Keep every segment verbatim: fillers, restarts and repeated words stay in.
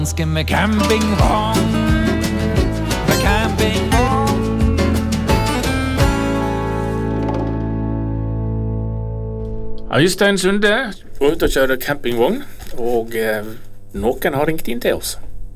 Med campingvogn, med campingvogn. Øystein Sunde var ute og kjøre campingvogn, og eh, noen har ringt inn til oss.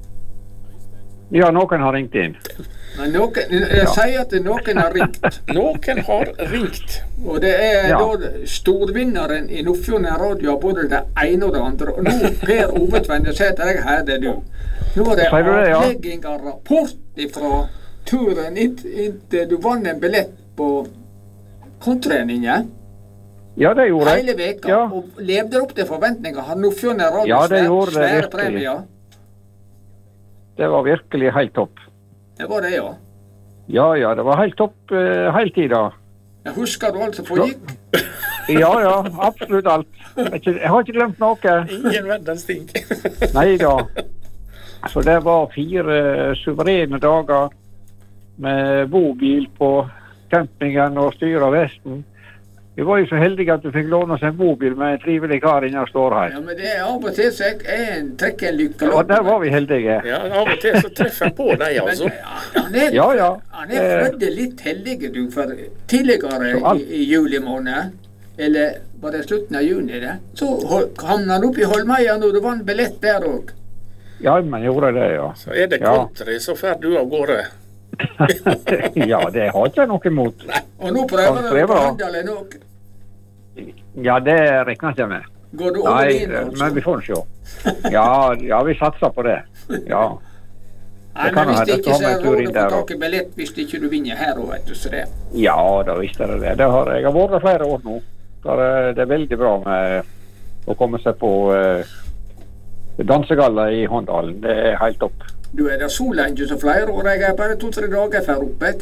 Ja, noen har ringt inn. Men noen, jeg ja. sier at noen har ringt. Noen har ringt. Og det er ja. da storvinneren i Nordfjorden Radio av både det ene og det andre. Og nå, Per Ove Tvende, sier til deg her, det er du. Nå er det avlegging av rapport fra turen inntil du vann en billett på kontreningen. Ja, det gjorde jeg. Hele veka, ja. Og levde opp til forventninger. Har Nordfjorden Radio ja, det gjorde svære, det svære premier? Det var virkelig helt topp. Det var det, ja. Ja, ja, det var helt topp uh, hele tiden. Jeg husker du alt som foregikk? Ja, ja, absolutt alt. Jeg har ikke glemt noe. Ingen verdens ting. Nei da. Så det var fire suverene dager med bobil på campingen og styre vesten. Vi var jo så heldige at du fikk låne oss en bobil med en trivelig kar innan Stårheim. Ja, men det er av og til så jeg en trekker en lykke. Og der var vi heldige. Ja, av og til så treffer jeg på deg, altså. Men, ja, han er, ja, ja. Han er flødde litt heldige, du, for tidligere i, i juli måned, eller var det slutten av juni, det, så hamnet han opp i Holmeia når du vant billett der også. Ja, men gjorde det, ja. Så er det country, ja. Så fer du av gårde. Ja, det har ikke jeg noe imot. Nei. Og nå prøver du på Handalen også. Ja, det rekner jeg ikke med. Går du over Nei, inn også? Men vi får se. Ja, ja, vi satser på det. Ja. Nei, men hvis det ikke så er råd å få tak i billett hvis det ikke du vinner her også, vet du, så det. Ja, da visste jeg det. det har, jeg har vært flere år nå. Det er veldig bra med å komme seg på uh, dansegalla i Håndalen. Det er helt topp. Du er der så lenge som flere år. Jeg er bare to-tre dager før oppe.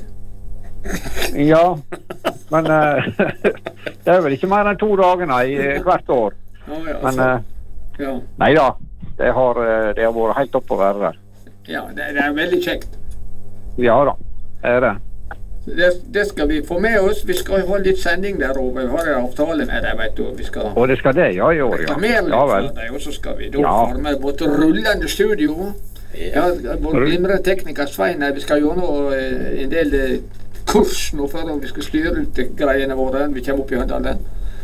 Ja, men uh, det er vel ikke mer enn to dager nei, hvert år. Ja, ja, men uh, ja. Nei da, det har, det har vært helt opp å være der. Ja, det, det er veldig kjekt. Ja da, det er det. Det, det skal vi få med oss. Vi skal ha litt sending der over. Vi har en avtale med deg, vet du. Vi skal og det skal det, ja, i år, ja. Ja vel. Deg, og så skal vi da ja. Få med vårt rullende studio. Ja, vår glimrende tekniker Svein, vi skal gjøre noe, en del kurs nå for om vi skal styre ut greiene våre. Vi kommer opp i Håndalen.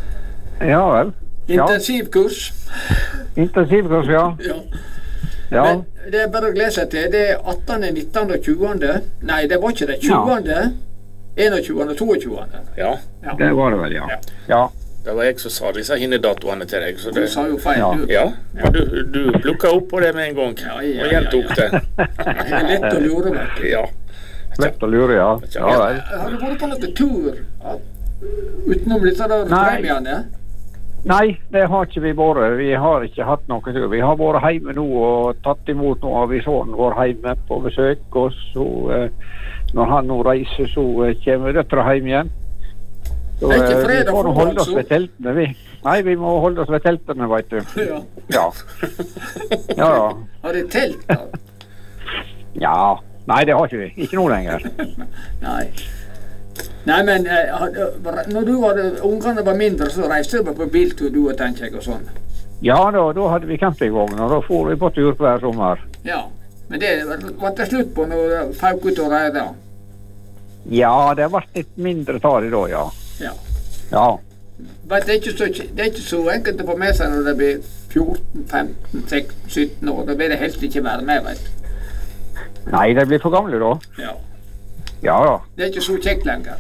Ja vel. Ja. Intensivkurs. Intensivkurs, ja. Ja. Ja. Men det er bare å glede seg til. Det er attende, nittende og tjuende. Nei, det var ikke det. tjuende, enogtjuende og toogtjuende. Ja. Ja. Det var det vel, ja. Ja. Ja. Det var jeg som sa disse hinnedatoene til deg. Så det... Du sa jo feil, ja. du. Ja, ja. Du, du plukket opp på det med en gang. Ja, ja, og gjentok ja, ja. det. Det er lett å lure, vet du. Ja. Lett å lure, ja. Ja, vel. Har du vært på noen tur utenom disse der premiene? Nei, det har ikke vi vært. Vi har ikke hatt noen tur. Vi har vært hjemme nå og tatt imot noe av vi sånn vår hjemme på besøk. Og så, eh, når han nå reiser, så eh, kommer døtre hjem igjen. Så eh, vi får holde oss ved teltene, vi. Nei, vi må holde oss ved teltene, vet du. Ja. Ja. Ja, ja. Har de telt, da? Ja. Nei, det har ikke vi. Ikke nå lenger. Nei. Nei, men eh, når du hadde, ungene var mindre, så reiste du på biltur, du og tenker jeg og sånn? Ja, da, da hadde vi campingvogn, og da får vi på tur hver sommer. Ja, men det var det slutt på når du fauk ut og reide? Ja, det har vært litt mindre tar i da, ja. Ja. Ja. Men det er, ikke så, det er ikke så enkelt å få med seg når det blir fjorten, femten, seksten, sytten år. Da vil det helst ikke være med, vet du. Nei, det blir for gamle da. Ja. Ja da. Det er ikke så kjekt lenger.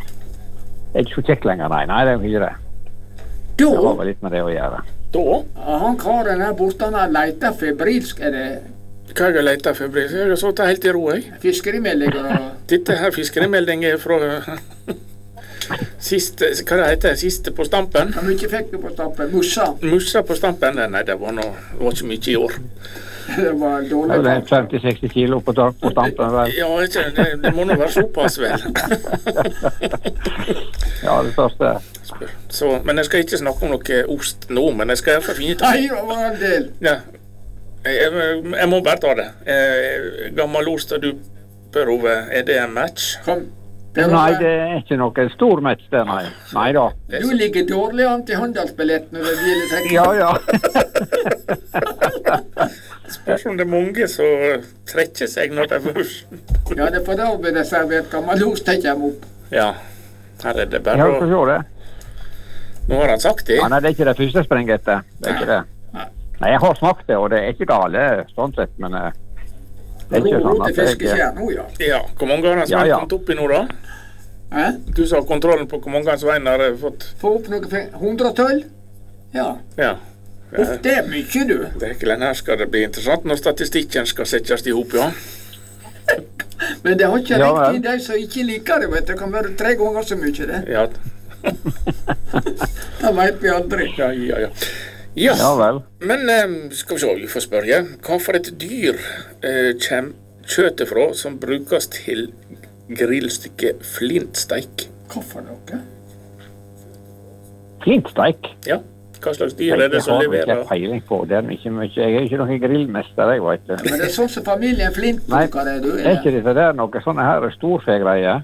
Det er ikke så kjekt lenger, nei. Nei, det er ikke det. Da? Det har vel litt med det å gjøre. Da? Han karen her borte, han har leita febrilsk, er det? Hva har jeg leita febrilsk? Jeg har sittet helt i ro, jeg. Fiskerimeldinger og... Dette her fiskerimelding er fra... Siste, hva det heter, siste på stampen? Hvor mye fikk du på stampen? Mussa? Mussa på stampen? Nei, det var, noe, det var ikke mye i år. Det var dårlig. Det er femti til seksti kilo på, på stampen, vel? Ja, ikke, det, det må nå være såpass, vel. Ja, det største. Så, men jeg skal ikke snakke om noe ost nå, men jeg skal få finne ut. Nei, det var en del. Ja. Jeg, jeg må bare ta det. Gammel ost og du, Per Ove, er det en match? Kom. Nei, det er ikke noen stor match der, nei. Nei da. Du ligger dårlig an til handelsbilletten når det blir litt trekkende. Ja, ja. Spørs om det er mange som trekker seg når de først. Ja, det får da bli det servert gammel ost, tenker jeg opp. Ja, her er det Jeg bare har å... ikke gjort det. Nå har han sagt det. Ja, nei, det er ikke det første sprengettet. Det er ikke det. Nei. Nei, jeg har smakt det, og det er ikke gale, sånn sett, men eh, det er ikke Ro sånn til at jeg... fiskeskjær nå, ja. Ja, hvor mange har han Ja, Svein ja. kommet opp i nå da? Hæ? Du sa kontrollen på hvor mange han Svein har eh, fått. Få opp noe fe- hundre tøll? Ja. Ja. Uff, det er mye, du. Det er ikke den her skal det bli interessant når statistikken skal settes i hop, ja. Men det har ikke Ja, riktig vel. de som ikke liker det, vet du. Det kan være tre ganger så mye, det. Ja, Det vet vi aldri. ja, ja. ja. Ja, Ja vel. men eh, skal vi se, vi får spørre. Hva for et dyr eh, kjem kjøttet fra som brukes til grillstykke flintsteik? Hva for noe? Flintsteik. Ja, hva slags dyr er det som Jeg har ikke leverer? peiling på det. Er ikke mye. Jeg er ikke noen grillmester, jeg vet det. Men det er sånn som familien Flint Nei, bruker det, du. er ikke dette der noe sånne her storfegreier?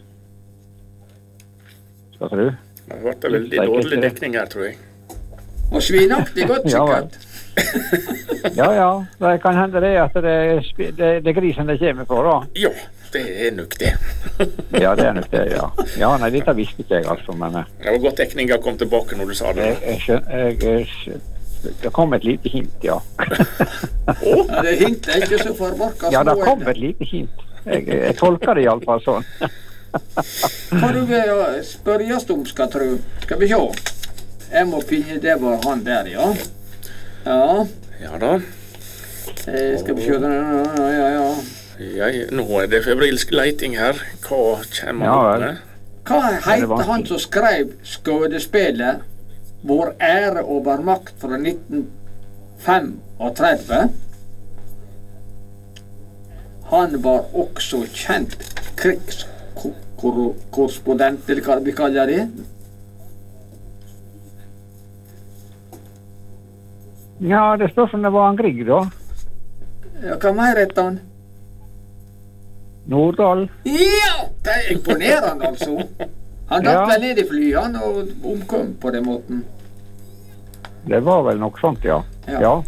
Skal tro. Det ble veldig dårlig dekning her, tror jeg. Og svinaktig godt, Ja, vel. sikkert. Ja, ja. Det kan hende det at det er, spi- det, det er grisen det kommer fra, da. Ja, det er nok det. Ja, det er nok det, ja. Ja, nei, dette visste ikke jeg, altså, men eh, Det var godt dekninga kom tilbake når du sa det. jeg, jeg, skjøn- jeg, jeg, skjøn- det kom et lite hint, ja. Ja, det hintet er ikke så forbarka Ja, det små. kom et lite hint. Jeg, jeg tolker det i alle fall sånn. Hva du vil uh, spørres om, skal tro? Skal vi se. Jeg må finne det var han der, ja. Ja, Ja da. eh, skal vi se. Ja, ja, ja. Ja, ja, nå er det febrilsk leiting her. Hva kommer Ja, han opp vel. med? Hva det heter var- han som skrev skuespillet Vår ære over makt fra nitten femogtredve? Han var også kjent krigskorrespondent, eller hva vi kaller det. Ja, det står som det var en Grieg, da. Ja, hva mer heter han? Nordahl. Ja! Det er imponerende, altså. Han datt Ja. vel ned i flyet han, og omkom på den måten. Det var vel noe sånt, ja. Ja. Ja,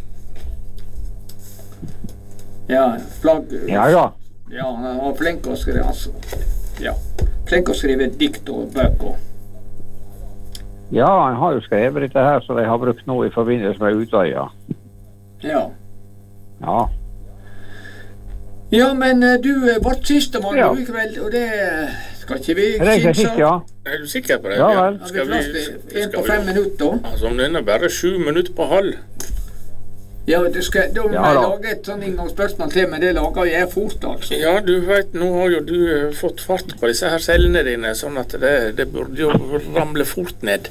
Ja, flagg... ja. ja. Ja, han var flink å skrive, altså. Ja, flink å skrive dikt og bøker. Ja, han har jo skrevet dette her, så de har brukt nå i forbindelse med Utøya. Ja. Ja. Ja, men eh, du er vårt siste mann Ja. i kveld, og det skal ikke vi Er det ikke kimse sist, ja? Er du sikker på det? Ja, vel. Har vi plass til en på fem vi... minutter? Altså, om den er bare sju minutter på halv. Ja, du skal, da må Ja, jeg da. lage et sånn inngangsspørsmål til, men det lager jeg fort, altså. Ja, du vet, nå har jo du eh, fått fart på disse her cellene dine, sånn at det, det burde jo ramle fort ned.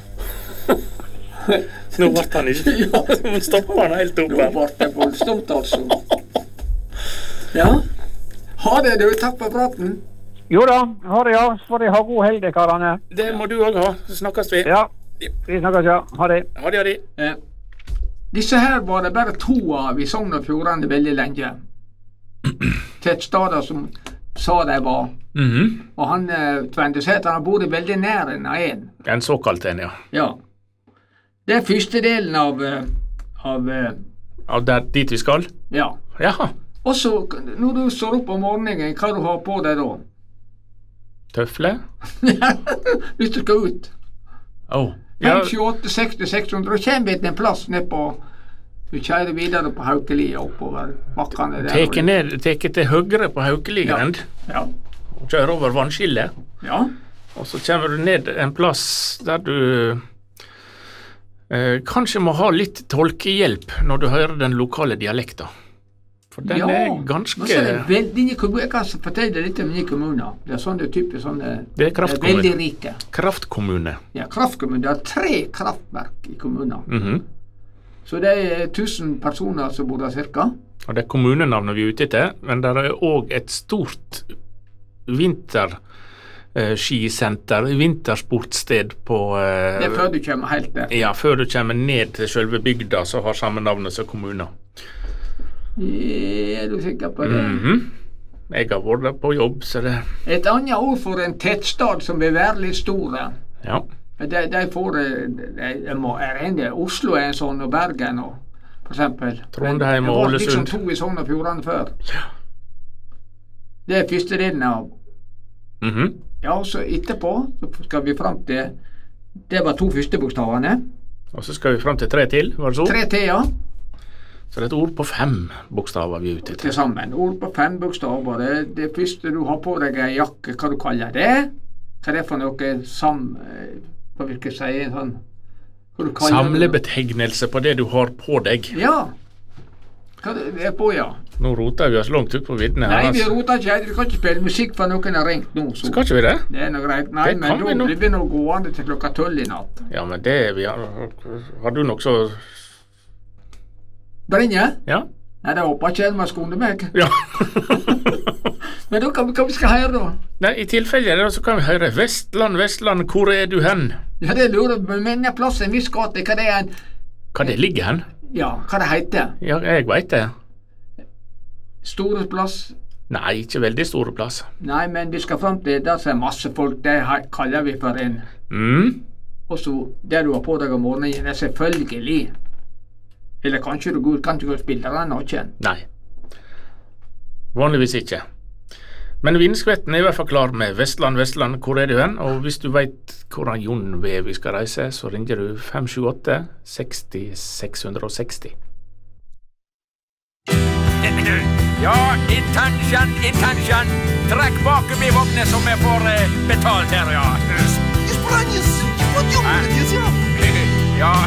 Nå ble han ikke... Ja. Nå stopper han helt opp Nå her. ble det voldsomt, altså. Ja. Ha det, du. Takk for praten. Jo da, ha det, ja. Så får de ha god helg, karene. Det må du også ha. Så snakkes vi. Ja, vi snakkes, ja. Ha det. Ha det, ha det. Eh, disse her var det bare to av i Sogn og Fjordane veldig lenge. Tettstader som sa de var. Mhm. Og han eh, Tvende sier at han har bodd veldig nær en av en. En såkalt en, ja. Ja. Det er første delen av, eh, av eh, Av der, dit vi skal? ja. Jaha. Og så, når du står opp om morgenen, hva du har på deg da? Tøfle? Hvis du skal ut. Oh. Ja. fem, sju, åtte, seksti, seks hundre, og kommer vi til en plass ned på. Du kjører videre på Haukelia oppover bakkene der. Teker ned, teker til høyre på Haukeligrend, Ja. og kjører over vannskillet, Ja. og så kommer du ned en plass der du eh, kanskje må ha litt tolkehjelp når du hører den lokale dialekta. For den ja. er Men ganske... så er det veldig, jeg kan fortelle litt om nye kommuner. Det er sånne typer sånne, Det er kraftkommune. veldig rike. Kraftkommune. Ja, kraftkommune. Det er tre kraftverk i kommunen. Mhm. Så det er tusen personer som bor der cirka. Og det er kommunenavnet vi er ute etter, men det er òg et stort vinterskisenter, vintersportsted på eh, Det er før du kommer helt der. Ja, før du kommer ned til selve bygda, så har samme navnet som kommunen. Er du sikker på det? Mhm. Jeg har vært der på jobb, så det Et annet ord for en tettstad som vil være litt store. Ja. De, de får de, de må, er enig. Oslo er en sånn, og Bergen og for eksempel. Trondheim og Ålesund. Det var liksom to i Sogn og Fjordane før. Ja. Det er første delen av. Mhm. Ja, så etterpå så skal vi fram til, det var to første bokstavene. Og så skal vi fram til tre til, var det så? Tre til, ja. Så det er et ord på fem bokstaver vi er ute til. Til sammen. Ord på fem bokstaver. Det, det første du har på deg er jakke, hva du kaller det? Hva er det for noe sam... Hva vil jeg si? Sånn, hva du kaller Samlebetegnelse på det du har på deg. Ja. Hva det er på, ja. Nå roter vi oss langt ut på viddene her. Nei, vi roter ikke. Vi kan ikke spille musikk for noen har ringt nå. Så. Skal ikke vi det? Det er noe greit. Nei, det men da vi blir vi nå gående til klokka tolv i natt. Ja, men det vi har... Har du nok så... Brenje? Ja. Nei, det håper ikke jeg med skoene meg. Ja. Men da kan vi, hva vi skal høre da? Nei, i tilfelle da, så kan vi høre Vestland, Vestland, hvor er du hen? Ja, det lurer på, men jeg plassen vi skal til, hva det er en... Hva det ligger hen? Ja, hva det heter? Ja, jeg vet det. Store plass? Nei, ikke veldig store plass. Nei, men vi skal frem til, der er masse folk, det kaller vi for en... Mm. Og så, det du har på deg om morgenen, er selvfølgelig... Eller kanskje du går, kan ikke gå og spille den naken? Nei. Vanligvis ikke. Men vindskvetten er i hvert fall klar med Vestland, Vestland, hvor er du hen? Og hvis du vet hvordan Jon V vi skal reise, så ringer du fem sju åtte seks null seks seks null. Ja, intention, intention. Trekk bakom i vognet som jeg får eh, betalt her, ja. Испранец, подъемник, Ja,